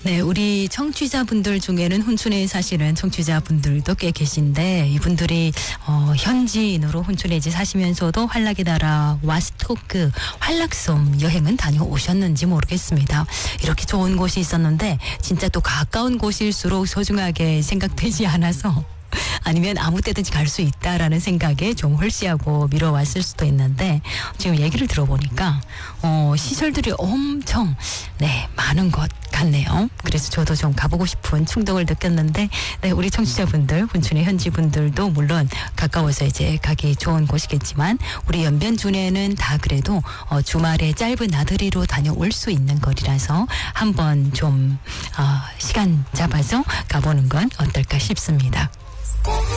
네, 우리 청취자분들 중에는 혼춘에 사시는 청취자분들도 꽤 계신데 이분들이 현지인으로 혼춘에 이제 사시면서도 환락의 나라 와스토크 환락섬 여행은 다녀오셨는지 모르겠습니다. 이렇게 좋은 곳이 있었는데 진짜 또 가까운 곳일수록 소중하게 생각되지 않아서 아니면 아무 때든지 갈 수 있다라는 생각에 좀 홀씨하고 미뤄왔을 수도 있는데 지금 얘기를 들어보니까 시설들이 엄청 많은 것 같네요. 그래서 저도 좀 가보고 싶은 충동을 느꼈는데 우리 청취자분들, 혼춘의 현지 분들도 물론 가까워서 이제 가기 좋은 곳이겠지만 우리 연변준에는 다 그래도 주말에 짧은 나들이로 다녀올 수 있는 거리라서 한번 좀 시간 잡아서 가보는 건 어떨까 싶습니다.